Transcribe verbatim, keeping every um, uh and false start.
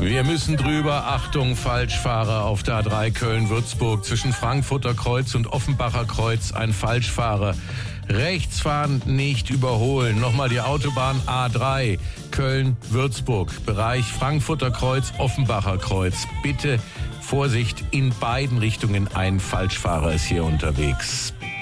Wir müssen drüber. Achtung, Falschfahrer auf der A drei Köln-Würzburg. Zwischen Frankfurter Kreuz und Offenbacher Kreuz ein Falschfahrer. Rechts fahren, nicht überholen. Nochmal die Autobahn A drei Köln-Würzburg. Bereich Frankfurter Kreuz, Offenbacher Kreuz. Bitte Vorsicht, in beiden Richtungen ein Falschfahrer ist hier unterwegs.